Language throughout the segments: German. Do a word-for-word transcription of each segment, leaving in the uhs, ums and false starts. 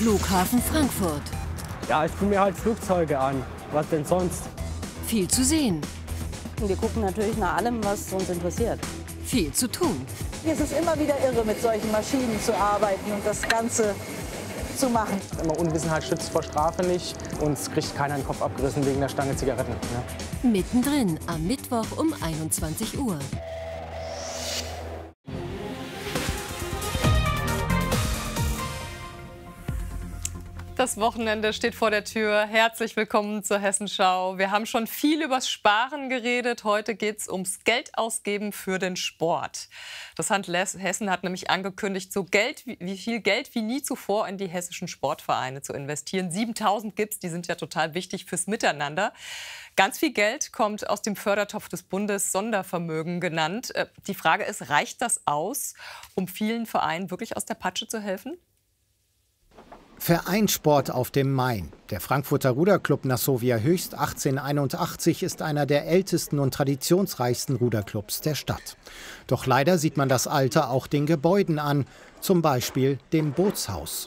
Flughafen Frankfurt. Ja, ich gucke mir halt Flugzeuge an. Was denn sonst? Viel zu sehen. Wir gucken natürlich nach allem, was uns interessiert. Viel zu tun. Es ist immer wieder irre, mit solchen Maschinen zu arbeiten und das Ganze zu machen. Immer Unwissenheit schützt vor Strafe nicht. Uns kriegt keiner den Kopf abgerissen wegen der Stange Zigaretten. Ja. Mittendrin am Mittwoch um einundzwanzig Uhr. Das Wochenende steht vor der Tür. Herzlich willkommen zur Hessenschau. Wir haben schon viel übers Sparen geredet. Heute geht es ums Geldausgeben für den Sport. Das Land Hessen hat nämlich angekündigt, so Geld, wie viel Geld wie nie zuvor in die hessischen Sportvereine zu investieren. siebentausend gibt es, die sind ja total wichtig fürs Miteinander. Ganz viel Geld kommt aus dem Fördertopf des Bundes, Sondervermögen genannt. Die Frage ist, reicht das aus, um vielen Vereinen wirklich aus der Patsche zu helfen? Vereinssport auf dem Main. Der Frankfurter Ruderclub Nassovia Höchst achtzehnhunderteinundachtzig ist einer der ältesten und traditionsreichsten Ruderclubs der Stadt. Doch leider sieht man das Alter auch den Gebäuden an, zum Beispiel dem Bootshaus.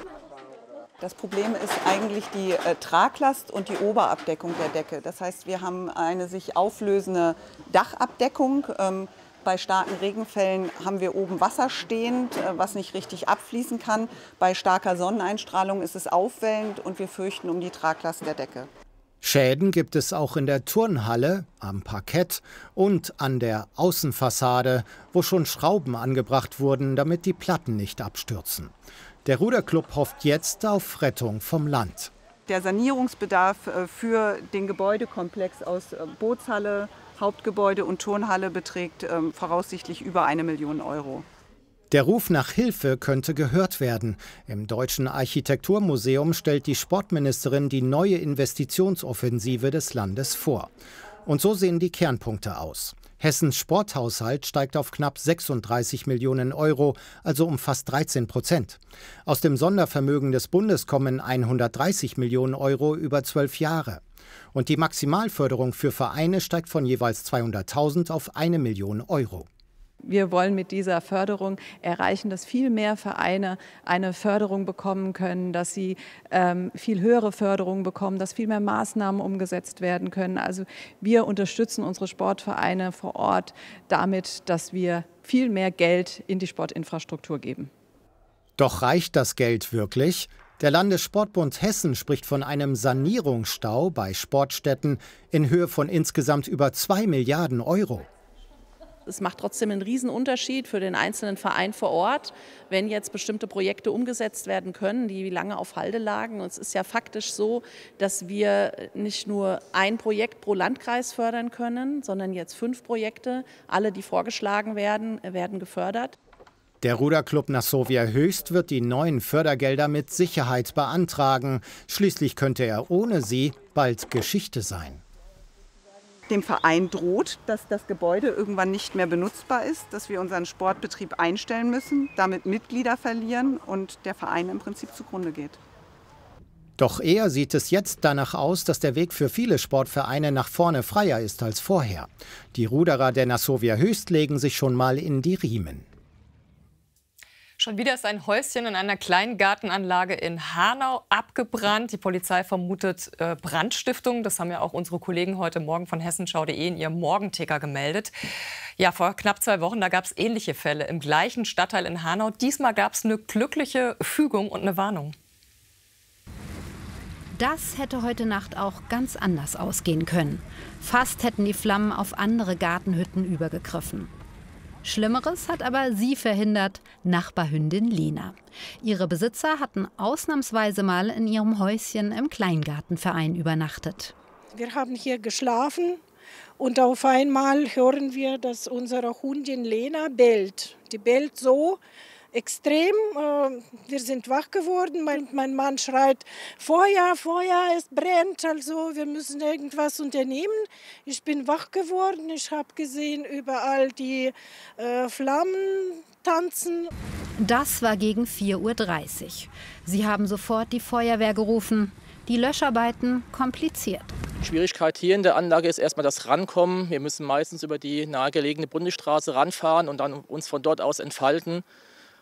Das Problem ist eigentlich die äh, Traglast und die Oberabdeckung der Decke. Das heißt, wir haben eine sich auflösende Dachabdeckung. Ähm, Bei starken Regenfällen haben wir oben Wasser stehend, was nicht richtig abfließen kann. Bei starker Sonneneinstrahlung ist es aufwellend und wir fürchten um die Traglast der Decke. Schäden gibt es auch in der Turnhalle, am Parkett und an der Außenfassade, wo schon Schrauben angebracht wurden, damit die Platten nicht abstürzen. Der Ruderclub hofft jetzt auf Rettung vom Land. Der Sanierungsbedarf für den Gebäudekomplex aus Bootshalle, Hauptgebäude und Turnhalle beträgt ähm, voraussichtlich über eine Million Euro. Der Ruf nach Hilfe könnte gehört werden. Im Deutschen Architekturmuseum stellt die Sportministerin die neue Investitionsoffensive des Landes vor. Und so sehen die Kernpunkte aus. Hessens Sporthaushalt steigt auf knapp sechsunddreißig Millionen Euro, also um fast dreizehn Prozent. Aus dem Sondervermögen des Bundes kommen hundertdreißig Millionen Euro über zwölf Jahre. Und die Maximalförderung für Vereine steigt von jeweils zweihunderttausend auf eine Million Euro. Wir wollen mit dieser Förderung erreichen, dass viel mehr Vereine eine Förderung bekommen können, dass sie ähm, viel höhere Förderung bekommen, dass viel mehr Maßnahmen umgesetzt werden können. Also wir unterstützen unsere Sportvereine vor Ort damit, dass wir viel mehr Geld in die Sportinfrastruktur geben. Doch reicht das Geld wirklich? Der Landessportbund Hessen spricht von einem Sanierungsstau bei Sportstätten in Höhe von insgesamt über zwei Milliarden Euro. Es macht trotzdem einen Riesenunterschied für den einzelnen Verein vor Ort, wenn jetzt bestimmte Projekte umgesetzt werden können, die lange auf Halde lagen. Und es ist ja faktisch so, dass wir nicht nur ein Projekt pro Landkreis fördern können, sondern jetzt fünf Projekte, alle, die vorgeschlagen werden, werden gefördert. Der Ruderclub Nassovia Höchst wird die neuen Fördergelder mit Sicherheit beantragen. Schließlich könnte er ohne sie bald Geschichte sein. Dem Verein droht, dass das Gebäude irgendwann nicht mehr benutzbar ist, dass wir unseren Sportbetrieb einstellen müssen, damit Mitglieder verlieren und der Verein im Prinzip zugrunde geht. Doch eher sieht es jetzt danach aus, dass der Weg für viele Sportvereine nach vorne freier ist als vorher. Die Ruderer der Nassovia Höchst legen sich schon mal in die Riemen. Schon wieder ist ein Häuschen in einer Kleingartenanlage in Hanau abgebrannt. Die Polizei vermutet äh, Brandstiftung. Das haben ja auch unsere Kollegen heute Morgen von hessenschau punkt de in ihrem Morgenticker gemeldet. Ja, vor knapp zwei Wochen, da gab es ähnliche Fälle im gleichen Stadtteil in Hanau. Diesmal gab es eine glückliche Fügung und eine Warnung. Das hätte heute Nacht auch ganz anders ausgehen können. Fast hätten die Flammen auf andere Gartenhütten übergegriffen. Schlimmeres hat aber sie verhindert, Nachbarhündin Lena. Ihre Besitzer hatten ausnahmsweise mal in ihrem Häuschen im Kleingartenverein übernachtet. Wir haben hier geschlafen und auf einmal hören wir, dass unsere Hündin Lena bellt. Die bellt so extrem. Wir sind wach geworden. Mein, mein Mann schreit, Feuer, Feuer, es brennt. Also wir müssen irgendwas unternehmen. Ich bin wach geworden. Ich habe gesehen, überall die äh, Flammen tanzen. Das war gegen vier Uhr dreißig. Sie haben sofort die Feuerwehr gerufen. Die Löscharbeiten kompliziert. Die Schwierigkeit hier in der Anlage ist erstmal das Rankommen. Wir müssen meistens über die nahegelegene Bundesstraße ranfahren und dann uns von dort aus entfalten.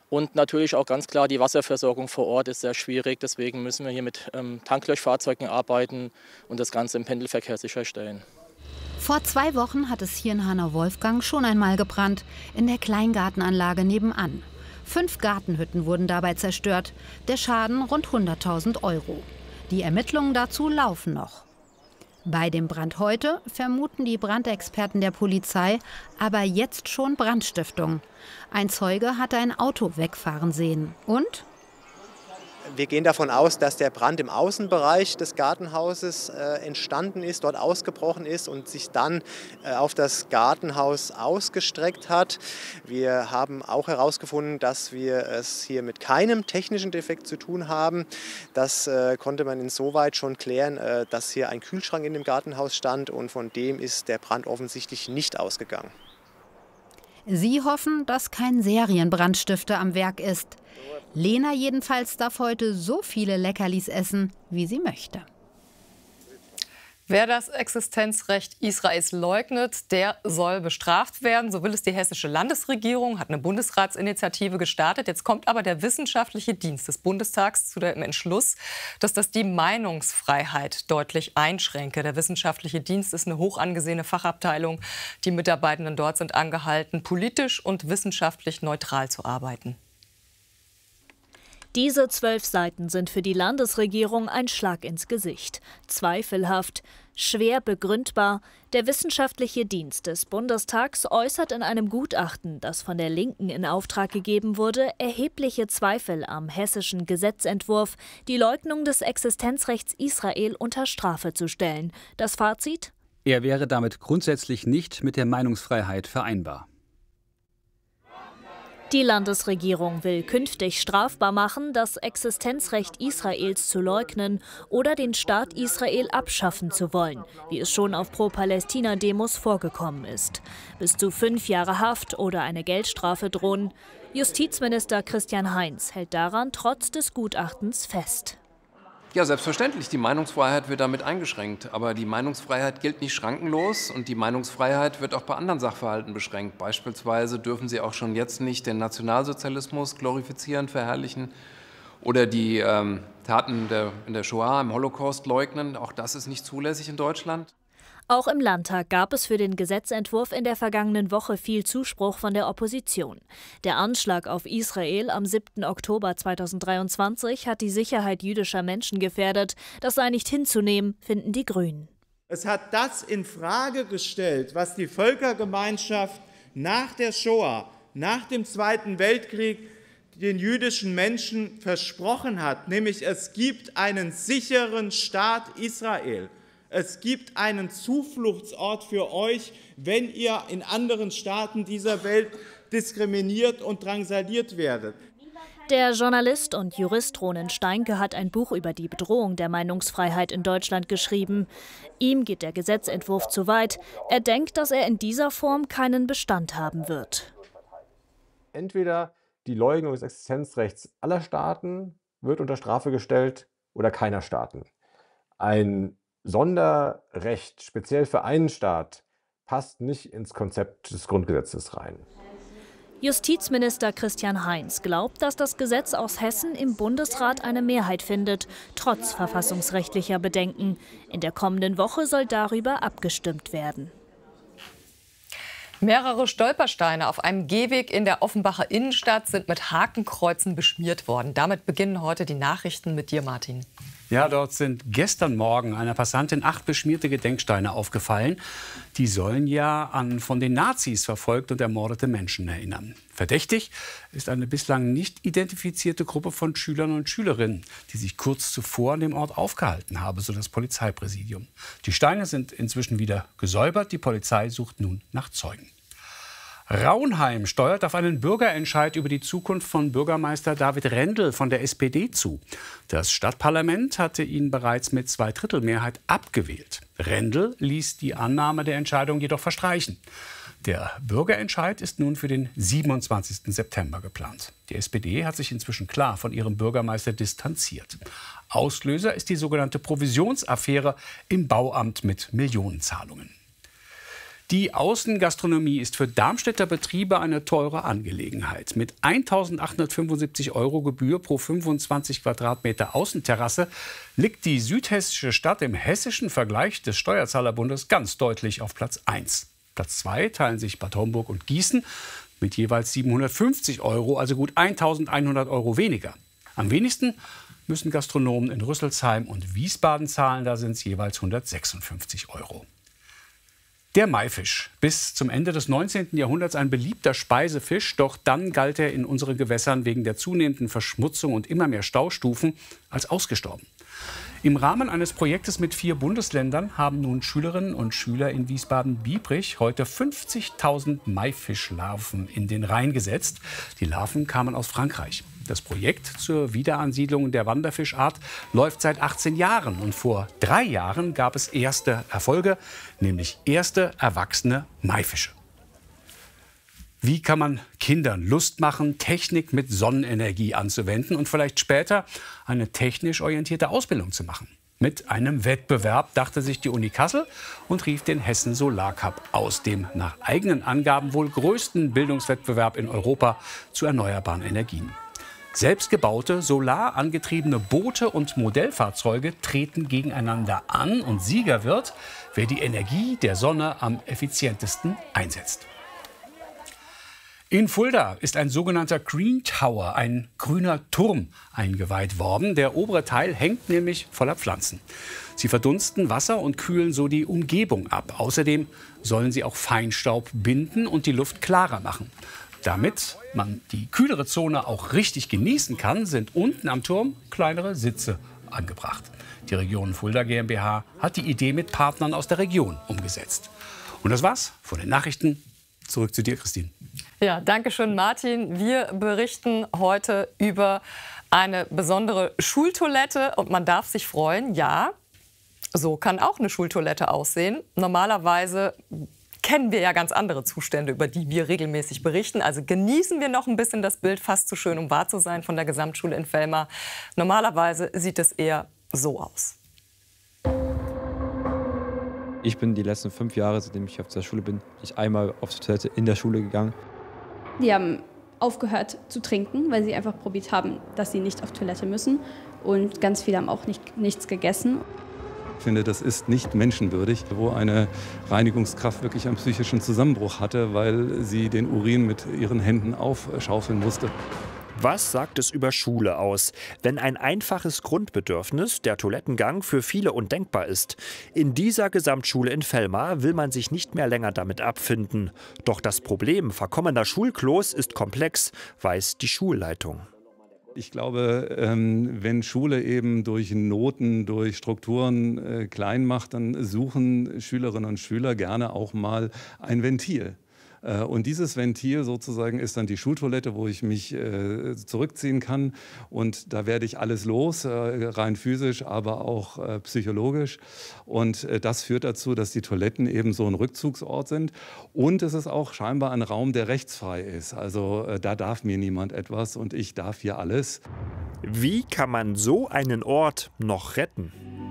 Und natürlich auch ganz klar, die Wasserversorgung vor Ort ist sehr schwierig. Deswegen müssen wir hier mit ähm, Tanklöschfahrzeugen arbeiten und das Ganze im Pendelverkehr sicherstellen. Vor zwei Wochen hat es hier in Hanau-Wolfgang schon einmal gebrannt, in der Kleingartenanlage nebenan. Fünf Gartenhütten wurden dabei zerstört, der Schaden rund hunderttausend Euro. Die Ermittlungen dazu laufen noch. Bei dem Brand heute vermuten die Brandexperten der Polizei aber jetzt schon Brandstiftung. Ein Zeuge hatte ein Auto wegfahren sehen. Und? Wir gehen davon aus, dass der Brand im Außenbereich des Gartenhauses äh, entstanden ist, dort ausgebrochen ist und sich dann äh, auf das Gartenhaus ausgestreckt hat. Wir haben auch herausgefunden, dass wir es hier mit keinem technischen Defekt zu tun haben. Das äh, konnte man insoweit schon klären, äh, dass hier ein Kühlschrank in dem Gartenhaus stand und von dem ist der Brand offensichtlich nicht ausgegangen. Sie hoffen, dass kein Serienbrandstifter am Werk ist. Lena jedenfalls darf heute so viele Leckerlis essen, wie sie möchte. Wer das Existenzrecht Israels leugnet, der soll bestraft werden. So will es die hessische Landesregierung, hat eine Bundesratsinitiative gestartet. Jetzt kommt aber der wissenschaftliche Dienst des Bundestags zu dem Entschluss, dass das die Meinungsfreiheit deutlich einschränke. Der wissenschaftliche Dienst ist eine hoch angesehene Fachabteilung. Die Mitarbeitenden dort sind angehalten, politisch und wissenschaftlich neutral zu arbeiten. Diese zwölf Seiten sind für die Landesregierung ein Schlag ins Gesicht. Zweifelhaft, schwer begründbar. Der wissenschaftliche Dienst des Bundestags äußert in einem Gutachten, das von der Linken in Auftrag gegeben wurde, erhebliche Zweifel am hessischen Gesetzentwurf, die Leugnung des Existenzrechts Israel unter Strafe zu stellen. Das Fazit? Er wäre damit grundsätzlich nicht mit der Meinungsfreiheit vereinbar. Die Landesregierung will künftig strafbar machen, das Existenzrecht Israels zu leugnen oder den Staat Israel abschaffen zu wollen, wie es schon auf Pro-Palästina-Demos vorgekommen ist. Bis zu fünf Jahre Haft oder eine Geldstrafe drohen. Justizminister Christian Heinz hält daran trotz des Gutachtens fest. Ja, selbstverständlich. Die Meinungsfreiheit wird damit eingeschränkt. Aber die Meinungsfreiheit gilt nicht schrankenlos und die Meinungsfreiheit wird auch bei anderen Sachverhalten beschränkt. Beispielsweise dürfen Sie auch schon jetzt nicht den Nationalsozialismus glorifizieren, verherrlichen oder die ähm, Taten der, in der Shoah, im Holocaust leugnen. Auch das ist nicht zulässig in Deutschland. Auch im Landtag gab es für den Gesetzentwurf in der vergangenen Woche viel Zuspruch von der Opposition. Der Anschlag auf Israel am siebten Oktober zweitausenddreiundzwanzig hat die Sicherheit jüdischer Menschen gefährdet. Das sei nicht hinzunehmen, finden die Grünen. Es hat das in Frage gestellt, was die Völkergemeinschaft nach der Shoah, nach dem Zweiten Weltkrieg den jüdischen Menschen versprochen hat, nämlich es gibt einen sicheren Staat Israel. Es gibt einen Zufluchtsort für euch, wenn ihr in anderen Staaten dieser Welt diskriminiert und drangsaliert werdet. Der Journalist und Jurist Ronen Steinke hat ein Buch über die Bedrohung der Meinungsfreiheit in Deutschland geschrieben. Ihm geht der Gesetzentwurf zu weit. Er denkt, dass er in dieser Form keinen Bestand haben wird. Entweder die Leugnung des Existenzrechts aller Staaten wird unter Strafe gestellt oder keiner Staaten. Ein Sonderrecht, speziell für einen Staat, passt nicht ins Konzept des Grundgesetzes rein. Justizminister Christian Heinz glaubt, dass das Gesetz aus Hessen im Bundesrat eine Mehrheit findet, trotz verfassungsrechtlicher Bedenken. In der kommenden Woche soll darüber abgestimmt werden. Mehrere Stolpersteine auf einem Gehweg in der Offenbacher Innenstadt sind mit Hakenkreuzen beschmiert worden. Damit beginnen heute die Nachrichten mit dir, Martin. Ja, dort sind gestern Morgen einer Passantin acht beschmierte Gedenksteine aufgefallen. Die sollen ja an von den Nazis verfolgte und ermordete Menschen erinnern. Verdächtig ist eine bislang nicht identifizierte Gruppe von Schülern und Schülerinnen, die sich kurz zuvor an dem Ort aufgehalten haben, so das Polizeipräsidium. Die Steine sind inzwischen wieder gesäubert. Die Polizei sucht nun nach Zeugen. Raunheim steuert auf einen Bürgerentscheid über die Zukunft von Bürgermeister David Rendel von der S P D zu. Das Stadtparlament hatte ihn bereits mit Zweidrittelmehrheit abgewählt. Rendel ließ die Annahme der Entscheidung jedoch verstreichen. Der Bürgerentscheid ist nun für den siebenundzwanzigsten September geplant. Die S P D hat sich inzwischen klar von ihrem Bürgermeister distanziert. Auslöser ist die sogenannte Provisionsaffäre im Bauamt mit Millionenzahlungen. Die Außengastronomie ist für Darmstädter Betriebe eine teure Angelegenheit. Mit eintausendachthundertfünfundsiebzig Euro Gebühr pro fünfundzwanzig Quadratmeter Außenterrasse liegt die südhessische Stadt im hessischen Vergleich des Steuerzahlerbundes ganz deutlich auf Platz eins. Platz zwei teilen sich Bad Homburg und Gießen mit jeweils siebenhundertfünfzig Euro, also gut eintausendeinhundert Euro weniger. Am wenigsten müssen Gastronomen in Rüsselsheim und Wiesbaden zahlen, da sind es jeweils hundertsechsundfünfzig Euro. Der Maifisch, bis zum Ende des neunzehnten Jahrhunderts ein beliebter Speisefisch, doch dann galt er in unseren Gewässern wegen der zunehmenden Verschmutzung und immer mehr Staustufen als ausgestorben. Im Rahmen eines Projektes mit vier Bundesländern haben nun Schülerinnen und Schüler in Wiesbaden-Biebrich heute fünfzigtausend Maifischlarven in den Rhein gesetzt. Die Larven kamen aus Frankreich. Das Projekt zur Wiederansiedlung der Wanderfischart läuft seit achtzehn Jahren. Und vor drei Jahren gab es erste Erfolge, nämlich erste erwachsene Maifische. Wie kann man Kindern Lust machen, Technik mit Sonnenenergie anzuwenden und vielleicht später eine technisch orientierte Ausbildung zu machen? Mit einem Wettbewerb dachte sich die Uni Kassel und rief den Hessen Solar Cup aus, dem nach eigenen Angaben wohl größten Bildungswettbewerb in Europa zu erneuerbaren Energien. Selbstgebaute, solar angetriebene Boote und Modellfahrzeuge treten gegeneinander an und Sieger wird, wer die Energie der Sonne am effizientesten einsetzt. In Fulda ist ein sogenannter Green Tower, ein grüner Turm, eingeweiht worden. Der obere Teil hängt nämlich voller Pflanzen. Sie verdunsten Wasser und kühlen so die Umgebung ab. Außerdem sollen sie auch Feinstaub binden und die Luft klarer machen. Damit man die kühlere Zone auch richtig genießen kann, sind unten am Turm kleinere Sitze angebracht. Die Region Fulda GmbH hat die Idee mit Partnern aus der Region umgesetzt. Und das war's von den Nachrichten. Zurück zu dir, Christine. Ja, danke schön, Martin. Wir berichten heute über eine besondere Schultoilette und man darf sich freuen, ja, so kann auch eine Schultoilette aussehen. Normalerweise kennen wir ja ganz andere Zustände, über die wir regelmäßig berichten. Also genießen wir noch ein bisschen das Bild, fast zu schön, um wahr zu sein, von der Gesamtschule in Velmar. Normalerweise sieht es eher so aus. Ich bin die letzten fünf Jahre, seitdem ich auf der Schule bin, nicht einmal auf die Toilette in der Schule gegangen. Die haben aufgehört zu trinken, weil sie einfach probiert haben, dass sie nicht auf Toilette müssen. Und ganz viele haben auch nicht, nichts gegessen. Ich finde, das ist nicht menschenwürdig, wo eine Reinigungskraft wirklich einen psychischen Zusammenbruch hatte, weil sie den Urin mit ihren Händen aufschaufeln musste. Was sagt es über Schule aus, wenn ein einfaches Grundbedürfnis, der Toilettengang, für viele undenkbar ist? In dieser Gesamtschule in Velmar will man sich nicht mehr länger damit abfinden. Doch das Problem verkommener Schulklos ist komplex, weiß die Schulleitung. Ich glaube, wenn Schule eben durch Noten, durch Strukturen klein macht, dann suchen Schülerinnen und Schüler gerne auch mal ein Ventil. Und dieses Ventil sozusagen ist dann die Schultoilette, wo ich mich äh, zurückziehen kann. Und da werde ich alles los, äh, rein physisch, aber auch äh, psychologisch. Und äh, das führt dazu, dass die Toiletten eben so ein Rückzugsort sind. Und es ist auch scheinbar ein Raum, der rechtsfrei ist. Also äh, da darf mir niemand etwas und ich darf hier alles. Wie kann man so einen Ort noch retten?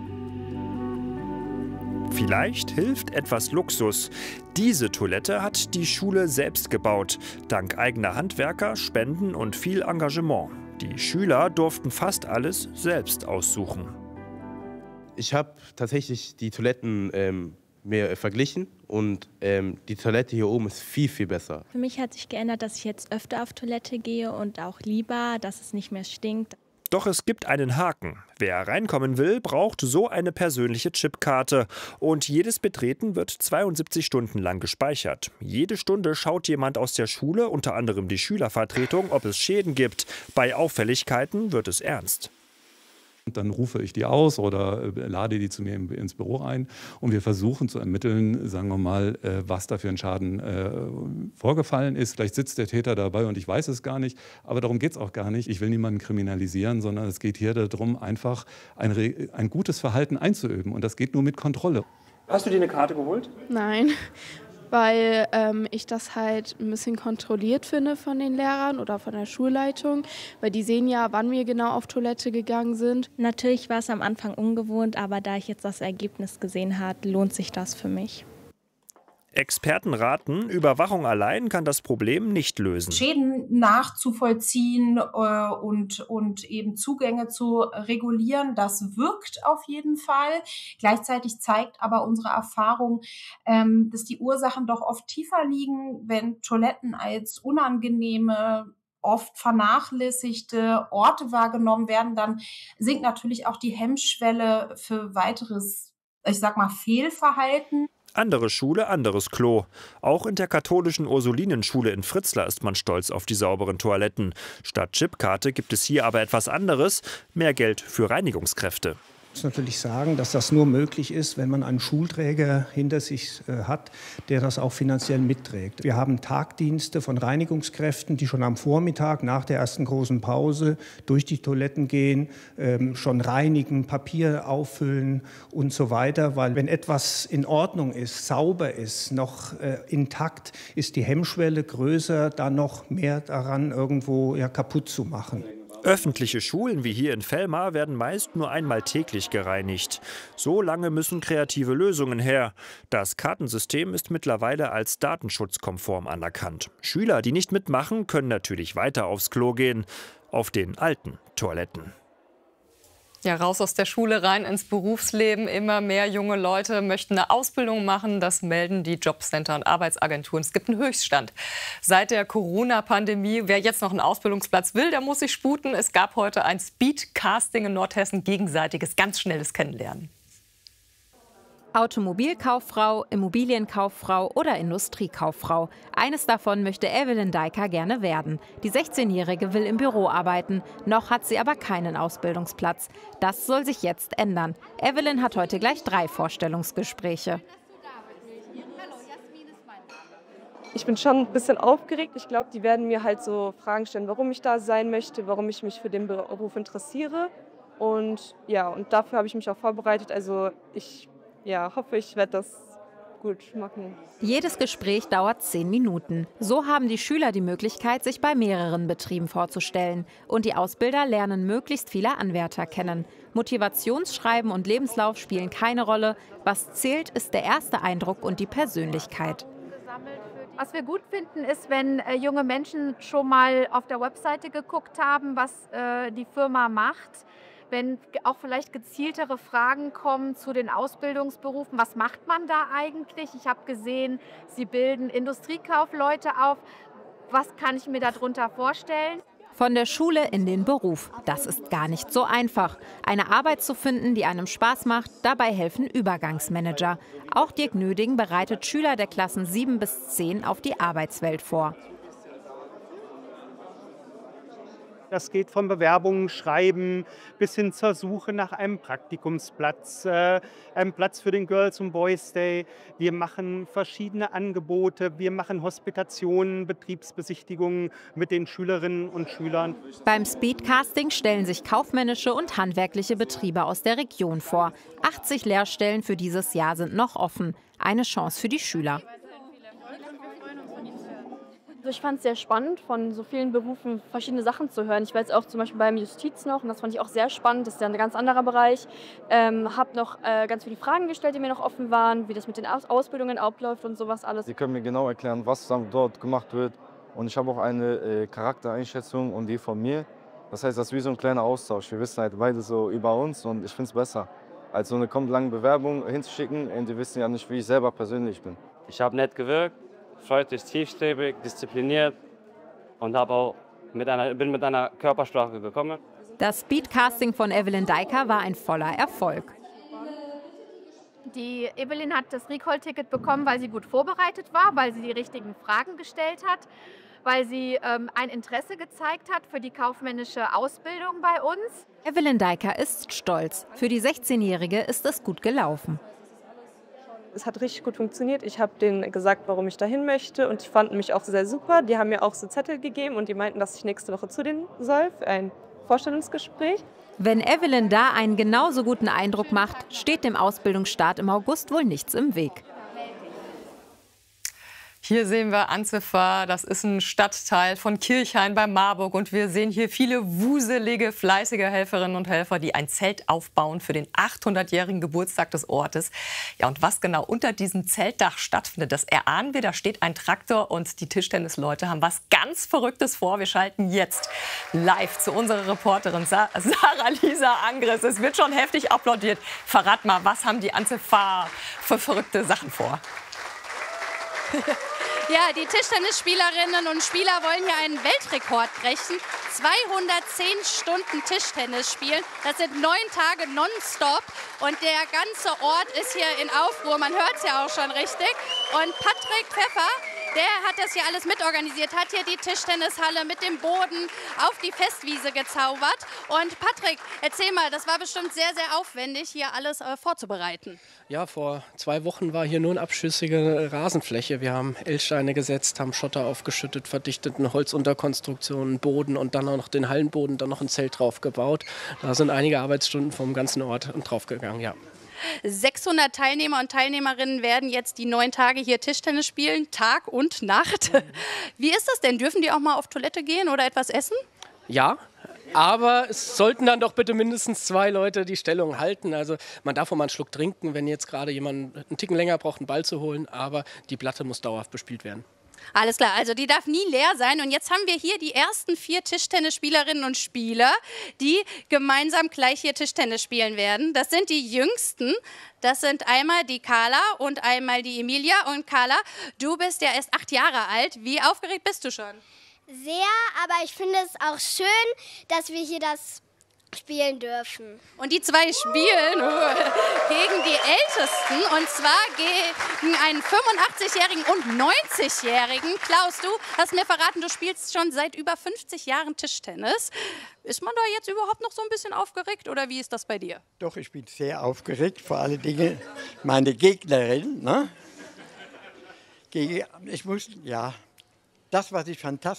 Vielleicht hilft etwas Luxus. Diese Toilette hat die Schule selbst gebaut, dank eigener Handwerker, Spenden und viel Engagement. Die Schüler durften fast alles selbst aussuchen. Ich habe tatsächlich die Toiletten ähm, mir verglichen und ähm, die Toilette hier oben ist viel, viel besser. Für mich hat sich geändert, dass ich jetzt öfter auf Toilette gehe und auch lieber, dass es nicht mehr stinkt. Doch es gibt einen Haken. Wer reinkommen will, braucht so eine persönliche Chipkarte. Und jedes Betreten wird zweiundsiebzig Stunden lang gespeichert. Jede Stunde schaut jemand aus der Schule, unter anderem die Schülervertretung, ob es Schäden gibt. Bei Auffälligkeiten wird es ernst. Dann rufe ich die aus oder lade die zu mir ins Büro ein und wir versuchen zu ermitteln, sagen wir mal, was da für ein Schaden äh, vorgefallen ist. Vielleicht sitzt der Täter dabei und ich weiß es gar nicht, aber darum geht es auch gar nicht. Ich will niemanden kriminalisieren, sondern es geht hier darum, einfach ein, ein gutes Verhalten einzuüben und das geht nur mit Kontrolle. Hast du dir eine Karte geholt? Nein. Weil ähm, ich das halt ein bisschen kontrolliert finde von den Lehrern oder von der Schulleitung, weil die sehen ja, wann wir genau auf Toilette gegangen sind. Natürlich war es am Anfang ungewohnt, aber da ich jetzt das Ergebnis gesehen habe, lohnt sich das für mich. Experten raten, Überwachung allein kann das Problem nicht lösen. Schäden nachzuvollziehen äh, und, und eben Zugänge zu regulieren, das wirkt auf jeden Fall. Gleichzeitig zeigt aber unsere Erfahrung, ähm, dass die Ursachen doch oft tiefer liegen, wenn Toiletten als unangenehme, oft vernachlässigte Orte wahrgenommen werden, dann sinkt natürlich auch die Hemmschwelle für weiteres, ich sag mal, Fehlverhalten. Andere Schule, anderes Klo. Auch in der katholischen Ursulinenschule in Fritzlar ist man stolz auf die sauberen Toiletten. Statt Chipkarte gibt es hier aber etwas anderes, mehr Geld für Reinigungskräfte. Ich muss natürlich sagen, dass das nur möglich ist, wenn man einen Schulträger hinter sich äh, hat, der das auch finanziell mitträgt. Wir haben Tagdienste von Reinigungskräften, die schon am Vormittag nach der ersten großen Pause durch die Toiletten gehen, ähm, schon reinigen, Papier auffüllen und so weiter. Weil wenn etwas in Ordnung ist, sauber ist, noch äh, intakt, ist die Hemmschwelle größer, da noch mehr daran irgendwo ja, kaputt zu machen. Öffentliche Schulen wie hier in Velmar werden meist nur einmal täglich gereinigt. So lange müssen kreative Lösungen her. Das Kartensystem ist mittlerweile als datenschutzkonform anerkannt. Schüler, die nicht mitmachen, können natürlich weiter aufs Klo gehen. Auf den alten Toiletten. Ja, raus aus der Schule, rein ins Berufsleben. Immer mehr junge Leute möchten eine Ausbildung machen. Das melden die Jobcenter und Arbeitsagenturen. Es gibt einen Höchststand. Seit der Corona-Pandemie, wer jetzt noch einen Ausbildungsplatz will, der muss sich sputen. Es gab heute ein Speedcasting in Nordhessen, gegenseitiges, ganz schnelles Kennenlernen. Automobilkauffrau, Immobilienkauffrau oder Industriekauffrau. Eines davon möchte Evelyn Deiker gerne werden. Die sechzehnjährige will im Büro arbeiten. Noch hat sie aber keinen Ausbildungsplatz. Das soll sich jetzt ändern. Evelyn hat heute gleich drei Vorstellungsgespräche. Ich bin schon ein bisschen aufgeregt. Ich glaube, die werden mir halt so Fragen stellen, warum ich da sein möchte, warum ich mich für den Beruf interessiere. Und ja, und dafür habe ich mich auch vorbereitet. Also ich Ja, hoffe, ich werde das gut machen. Jedes Gespräch dauert zehn Minuten. So haben die Schüler die Möglichkeit, sich bei mehreren Betrieben vorzustellen. Und die Ausbilder lernen möglichst viele Anwärter kennen. Motivationsschreiben und Lebenslauf spielen keine Rolle. Was zählt, ist der erste Eindruck und die Persönlichkeit. Was wir gut finden, ist, wenn äh, junge Menschen schon mal auf der Webseite geguckt haben, was äh, die Firma macht. Wenn auch vielleicht gezieltere Fragen kommen zu den Ausbildungsberufen. Was macht man da eigentlich? Ich habe gesehen, Sie bilden Industriekaufleute auf. Was kann ich mir darunter vorstellen? Von der Schule in den Beruf. Das ist gar nicht so einfach. Eine Arbeit zu finden, die einem Spaß macht, dabei helfen Übergangsmanager. Auch Dirk Nöding bereitet Schüler der Klassen sieben bis zehn auf die Arbeitswelt vor. Das geht von Bewerbungen schreiben bis hin zur Suche nach einem Praktikumsplatz, äh, einem Platz für den Girls- und Boys Day. Wir machen verschiedene Angebote, wir machen Hospitationen, Betriebsbesichtigungen mit den Schülerinnen und Schülern. Beim Speedcasting stellen sich kaufmännische und handwerkliche Betriebe aus der Region vor. achtzig Lehrstellen für dieses Jahr sind noch offen. Eine Chance für die Schüler. Ich fand es sehr spannend, von so vielen Berufen verschiedene Sachen zu hören. Ich war jetzt auch zum Beispiel beim Justiz noch und das fand ich auch sehr spannend. Das ist ja ein ganz anderer Bereich. Ähm, habe noch äh, ganz viele Fragen gestellt, die mir noch offen waren, wie das mit den Aus Ausbildungen abläuft und sowas alles. Sie können mir genau erklären, was dann dort gemacht wird. Und ich habe auch eine äh, Charaktereinschätzung und die von mir. Das heißt, das ist wie so ein kleiner Austausch. Wir wissen halt beide so über uns und ich finde es besser, als so eine komplett lange Bewerbung hinzuschicken und die wissen ja nicht, wie ich selber persönlich bin. Ich habe nett gewirkt. Freundlich, zielstrebig, diszipliniert und habe auch mit einer, bin mit einer Körpersprache gekommen. Das Speedcasting von Evelyn Deiker war ein voller Erfolg. Die Evelyn hat das Recall-Ticket bekommen, weil sie gut vorbereitet war, weil sie die richtigen Fragen gestellt hat, weil sie ähm, ein Interesse gezeigt hat für die kaufmännische Ausbildung bei uns. Evelyn Deiker ist stolz. Für die sechzehnjährige ist es gut gelaufen. Es hat richtig gut funktioniert. Ich habe denen gesagt, warum ich dahin möchte und die fanden mich auch sehr super. Die haben mir auch so Zettel gegeben und die meinten, dass ich nächste Woche zu denen soll für ein Vorstellungsgespräch. Wenn Evelyn da einen genauso guten Eindruck macht, steht dem Ausbildungsstart im August wohl nichts im Weg. Hier sehen wir Anzefa, das ist ein Stadtteil von Kirchhain bei Marburg. Und wir sehen hier viele wuselige, fleißige Helferinnen und Helfer, die ein Zelt aufbauen für den achthundertjährigen Geburtstag des Ortes. Ja, und was genau unter diesem Zeltdach stattfindet, das erahnen wir. Da steht ein Traktor und die Tischtennisleute haben was ganz Verrücktes vor. Wir schalten jetzt live zu unserer Reporterin Sa Sarah-Lisa Angres. Es wird schon heftig applaudiert. Verrat mal, was haben die Anzefa für verrückte Sachen vor? Ja, die Tischtennisspielerinnen und Spieler wollen hier einen Weltrekord brechen. zweihundertzehn Stunden Tischtennis spielen. Das sind neun Tage nonstop. Und der ganze Ort ist hier in Aufruhr. Man hört es ja auch schon richtig. Und Patrick Pfeffer, der hat das hier alles mitorganisiert, hat hier die Tischtennishalle mit dem Boden auf die Festwiese gezaubert. Und Patrick, erzähl mal, das war bestimmt sehr, sehr aufwendig, hier alles äh, vorzubereiten. Ja, vor zwei Wochen war hier nur eine abschüssige Rasenfläche. Wir haben L-Steine gesetzt, haben Schotter aufgeschüttet, verdichteten Holzunterkonstruktionen, Boden und dann auch noch den Hallenboden, dann noch ein Zelt drauf gebaut. Da sind einige Arbeitsstunden vom ganzen Ort draufgegangen, ja. sechshundert Teilnehmer und Teilnehmerinnen werden jetzt die neun Tage hier Tischtennis spielen, Tag und Nacht. Wie ist das denn? Dürfen die auch mal auf Toilette gehen oder etwas essen? Ja, aber es sollten dann doch bitte mindestens zwei Leute die Stellung halten. Also man darf auch mal einen Schluck trinken, wenn jetzt gerade jemand einen Ticken länger braucht, einen Ball zu holen. Aber die Platte muss dauerhaft bespielt werden. Alles klar, also die darf nie leer sein. Und jetzt haben wir hier die ersten vier Tischtennisspielerinnen und Spieler, die gemeinsam gleich hier Tischtennis spielen werden. Das sind die Jüngsten. Das sind einmal die Carla und einmal die Emilia. Und Carla, du bist ja erst acht Jahre alt. Wie aufgeregt bist du schon? Sehr, aber ich finde es auch schön, dass wir hier das spielen dürfen. Und die zwei spielen uh, gegen die Ältesten, und zwar gegen einen fünfundachtzigjährigen und neunzigjährigen. Klaus, du hast mir verraten, du spielst schon seit über fünfzig Jahren Tischtennis. Ist man da jetzt überhaupt noch so ein bisschen aufgeregt oder wie ist das bei dir? Doch, ich bin sehr aufgeregt, vor allen Dingen meine Gegnerin. Ne? Ich muss, ja, das, was ich fantastisch